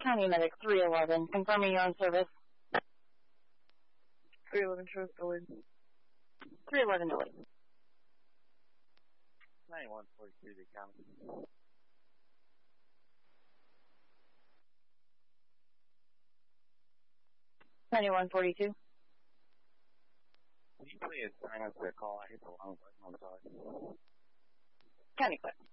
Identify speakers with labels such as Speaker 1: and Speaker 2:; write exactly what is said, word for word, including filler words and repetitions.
Speaker 1: County Medic three eleven, confirming you're on service.
Speaker 2: three eleven shows delayed.
Speaker 1: three eleven delayed.
Speaker 3: ninety-one forty-two to county.
Speaker 1: ninety-one forty-two.
Speaker 3: Can you please assign us a call? I hit the wrong button, I'm sorry.
Speaker 1: County clear.